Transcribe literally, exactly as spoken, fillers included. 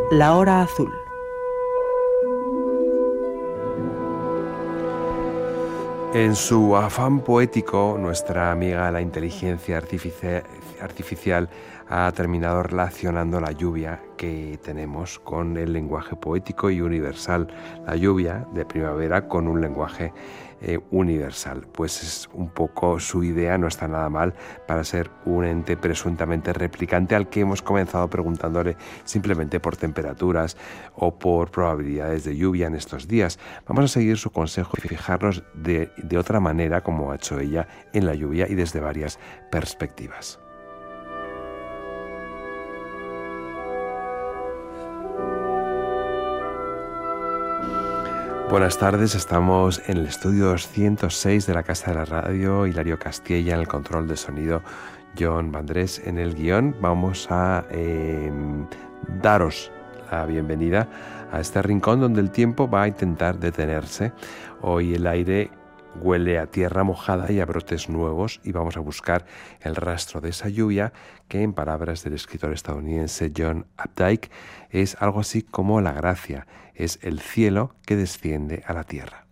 La hora azul. En su afán poético, nuestra amiga la inteligencia artifici- artificial ha terminado relacionando la lluvia que tenemos con el lenguaje poético y universal. La lluvia de primavera con un lenguaje eh, universal. Pues es un poco su idea, no está nada mal para ser un ente presuntamente replicante al que hemos comenzado preguntándole simplemente por temperaturas o por probabilidades de lluvia en estos días. Vamos a seguir su consejo y fijarnos de, de otra manera, como ha hecho ella, en la lluvia y desde varias perspectivas. Buenas tardes, estamos en el estudio doscientos seis de la Casa de la Radio, Hilario Castilla en el control de sonido, John Vandrés en el guión. Vamos a eh, daros la bienvenida a este rincón donde el tiempo va a intentar detenerse. Hoy el aire huele a tierra mojada y a brotes nuevos y vamos a buscar el rastro de esa lluvia que, en palabras del escritor estadounidense John Updike, es algo así como la gracia, es el cielo que desciende a la tierra.